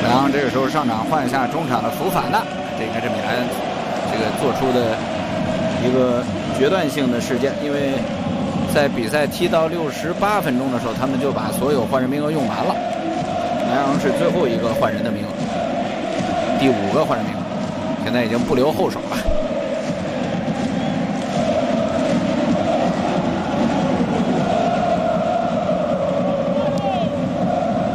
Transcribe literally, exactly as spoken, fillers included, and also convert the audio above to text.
然后这个时候上场换下中场的福法纳，这应该是米兰这个做出的一个决断性的事件，因为在比赛踢到六十八分钟的时候，他们就把所有换人名额用完了。莱昂是最后一个换人的名额，第五个换人名额，现在已经不留后手了。